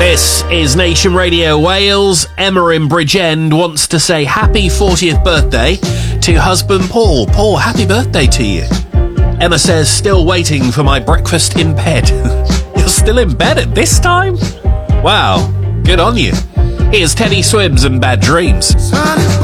This is Nation Radio Wales. Emma in Bridgend wants to say happy 40th birthday to husband Paul. Paul, happy birthday to you. Emma says, still waiting for my breakfast in bed. You're still in bed at this time? Wow, good on you. Here's Teddy Swims and Bad Dreams.